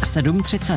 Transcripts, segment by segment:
7:30.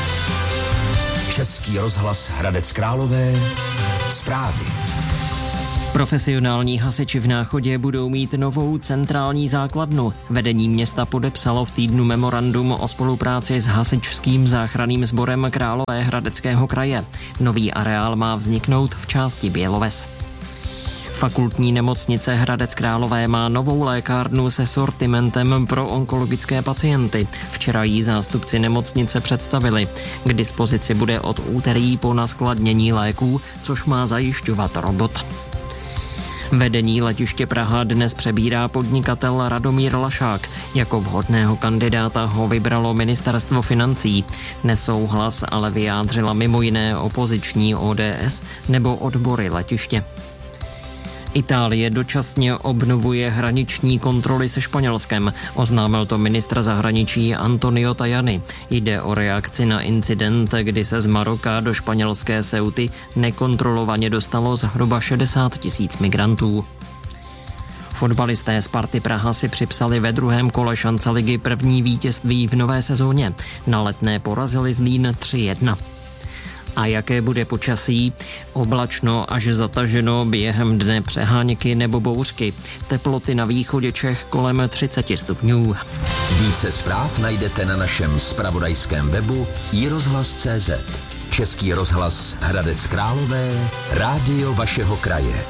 Český rozhlas Hradec Králové. Zprávy. Profesionální hasiči v Náchodě budou mít novou centrální základnu. Vedení města podepsalo v týdnu memorandum o spolupráci s hasičským záchranným sborem Královéhradeckého kraje. Nový areál má vzniknout v části Běloves. Fakultní nemocnice Hradec Králové má novou lékárnu se sortimentem pro onkologické pacienty. Včera jí zástupci nemocnice představili. K dispozici bude od úterý po naskladnění léků, což má zajišťovat robot. Vedení letiště Praha dnes přebírá podnikatel Radomír Lašák. Jako vhodného kandidáta ho vybralo ministerstvo financí. Nesouhlas ale vyjádřila mimo jiné opoziční ODS nebo odbory letiště. Itálie dočasně obnovuje hraniční kontroly se Španělskem, oznámil to ministr zahraničí Antonio Tajani. Jde o reakci na incident, kdy se z Maroka do španělské Ceuty nekontrolovaně dostalo zhruba 60 000 migrantů. Fotbalisté Sparty Praha si připsali ve druhém kole šance ligy první vítězství v nové sezóně. Na Letné porazili Zlín 3-1. A jaké bude počasí? Oblačno až zataženo, během dne přeháňky nebo bouřky. Teploty na východě Čech kolem 30 stupňů. Více zpráv najdete na našem zpravodajském webu iRozhlas.cz. Český rozhlas Hradec Králové, rádio vašeho kraje.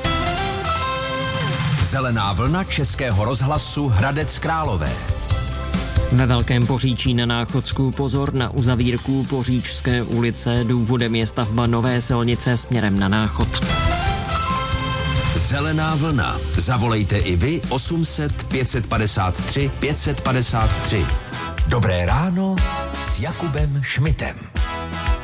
Zelená vlna Českého rozhlasu Hradec Králové. Ve Velkém Poříčí na Náchodsku pozor na uzavírku Poříčské ulice. Důvodem je stavba nové silnice směrem na Náchod. Zelená vlna. Zavolejte i vy 800 553 553. Dobré ráno s Jakubem Šmitem.